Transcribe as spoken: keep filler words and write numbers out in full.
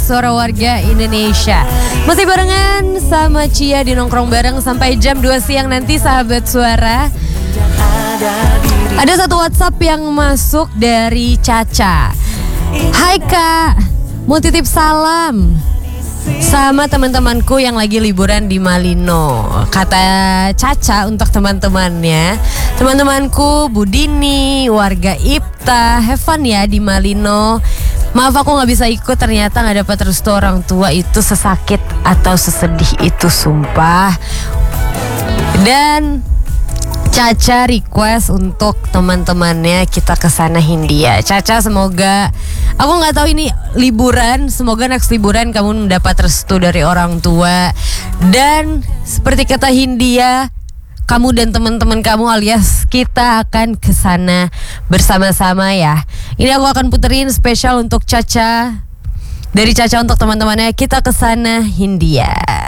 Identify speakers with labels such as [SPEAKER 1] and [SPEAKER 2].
[SPEAKER 1] Suara Warga Indonesia. Masih barengan sama Cia di Nongkrong Bareng sampai jam dua siang nanti, sahabat Suara. Ada satu WhatsApp yang masuk dari Caca. Hai Kak, mau titip salam sama teman-temanku yang lagi liburan di Malino. Kata Caca untuk teman-temannya, teman-temanku Budini, warga Ipta, have fun ya di Malino. Maaf aku gak bisa ikut, ternyata gak dapat restu orang tua itu sesakit atau sesedih itu, sumpah. Dan Caca request untuk teman-temannya kita kesana Hindia. Caca, semoga, aku nggak tahu ini liburan, semoga next liburan kamu mendapat restu dari orang tua. Dan seperti kata Hindia, kamu dan teman-teman kamu alias kita akan kesana bersama-sama ya. Ini aku akan puterin spesial untuk Caca, dari Caca untuk teman-temannya kita kesana Hindia.